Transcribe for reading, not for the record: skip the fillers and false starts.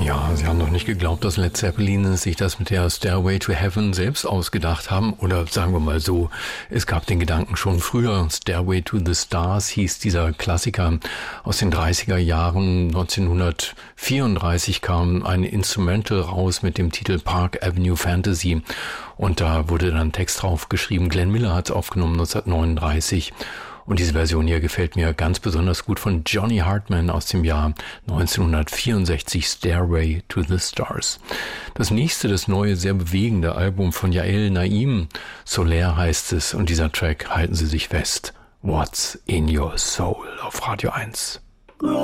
Ja, Sie haben doch nicht geglaubt, dass Led Zeppelin sich das mit der Stairway to Heaven selbst ausgedacht haben? Oder sagen wir mal so, es gab den Gedanken schon früher. Stairway to the Stars hieß dieser Klassiker aus den 30er Jahren. 1934 kam ein Instrumental raus mit dem Titel Park Avenue Fantasy. Und da wurde dann Text drauf geschrieben. Glenn Miller hat es aufgenommen 1939. Und diese Version hier gefällt mir ganz besonders gut von Johnny Hartman aus dem Jahr 1964, Stairway to the Stars. Das nächste, das neue, sehr bewegende Album von Yael Naim, Solaire heißt es, und dieser Track, halten Sie sich fest, What's in Your Soul auf Radio 1.